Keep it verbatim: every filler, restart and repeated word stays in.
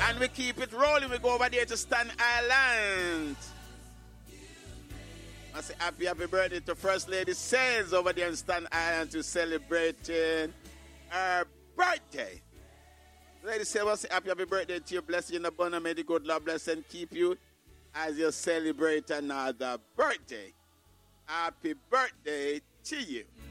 And we keep it rolling. We go over there to Staten Island. I say happy, happy birthday to First Lady Says over there in Staten Island to celebrating her birthday. Lady Says, I say happy, happy birthday to you. Bless you in the abundance. May the good Lord bless and keep you as you celebrate another birthday. Happy birthday to you.